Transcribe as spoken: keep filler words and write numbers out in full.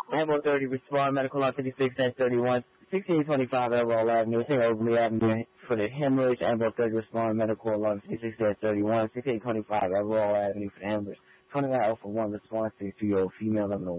Ambo thirty, respond, medical line fifty-six thirty-one, sixteen twenty-five Everall Avenue, Saint Oakley Avenue for the hemorrhage. Ambo thirty, respond, medical line fifty-six thirty-one, sixteen twenty-five Everall Avenue for the hemorrhage. twenty-nine Alpha one, response to your female eleven oh one.